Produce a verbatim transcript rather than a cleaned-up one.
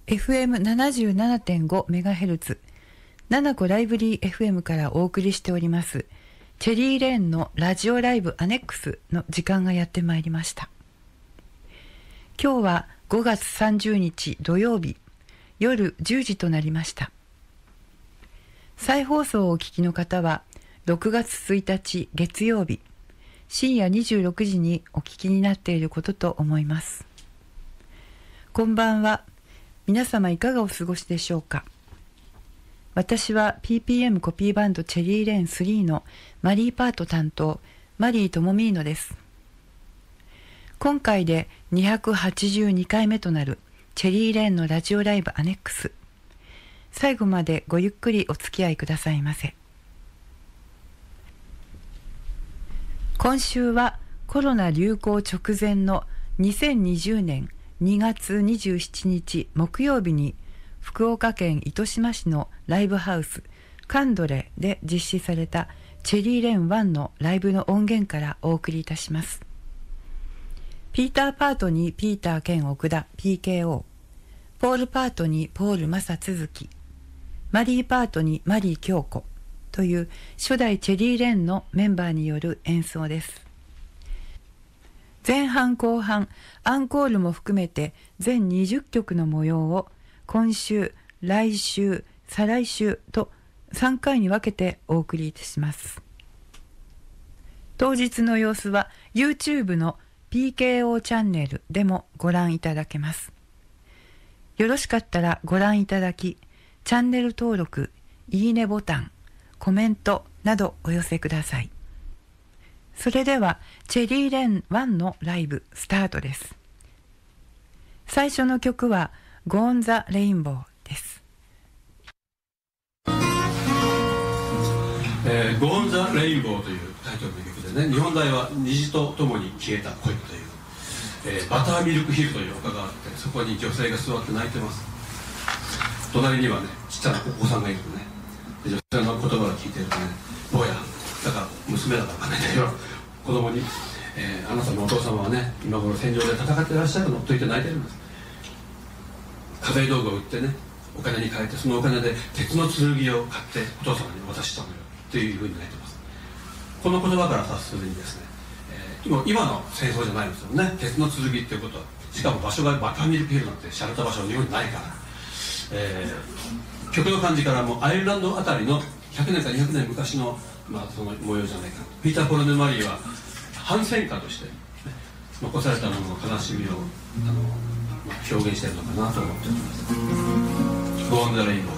エフエムななじゅうななてんごメガヘルツ ナナコライブリー エフエム からお送りしておりますチェリーレーンのラジオライブアネックスの時間がやってまいりました。今日はごがつさんじゅうにち土曜日夜じゅうじとなりました。再放送をお聞きの方はろくがつついたち月曜日深夜にじゅうろくじにお聞きになっていることと思います。こんばんは。皆様いかがお過ごしでしょうか。私は ピーピーエム コピーバンドチェリーレーンスリーのマリーパート担当マリートモミーノです。今回でにひゃくはちじゅうにかいめとなるチェリーレーンのラジオライブアネックス、最後までごゆっくりお付き合いくださいませ。今週はコロナ流行直前のにせんにじゅうねんにがつにじゅうしちにち木曜日に福岡県糸島市のライブハウスカンドレで実施されたチェリーレンワンのライブの音源からお送りいたします。ピーターパートにピーター兼奥田 ピーケーオー、 ポールパートにポール正続き、マリーパートにマリー京子という初代チェリーレンのメンバーによる演奏です。前半後半アンコールも含めて全にじゅっきょくの模様を今週、来週、再来週とさんかいに分けてお送りいたします。当日の様子は YouTube の ピーケーオー チャンネルでもご覧いただけます。よろしかったらご覧いただき、チャンネル登録、いいねボタン、コメントなどお寄せください。それではチェリーレンワンのライブスタートです。最初の曲はゴーン・ザ・レインボーです。 えー、ゴーン・ザ・レインボーというタイトルの曲でね、日本題は虹とともに消えた恋という、えー、バターミルクヒルという丘があって、そこに女性が座って泣いてます。隣にはね、ちっちゃなお子さんがいるとね、で女性の言葉を聞いてるとね、坊やだから娘だから分かんないんだけど、子供に、えー、あなたのお父様はね、今頃戦場で戦ってらっしゃるのと言って泣いてるんです。家財道具を売ってね、お金に変えて、そのお金で鉄の剣を買ってお父様に渡したのよというふうに泣いてます。この言葉から察するにですね、えー、今, 今の戦争じゃないんですよね。鉄の剣っていうことは、しかも場所がバターミルクヒルなんてしゃれた場所は日本にないから、えー、曲の感じからもアイルランドあたりのひゃくねんかにひゃくねん昔の、まあ、その模様じゃないか。ピーター・ポル・ヌ・マリーは反戦歌として、ね、残されたものの悲しみをあの、まあ、表現しているのかなと思っております。ゴーン・ザ・レインボー。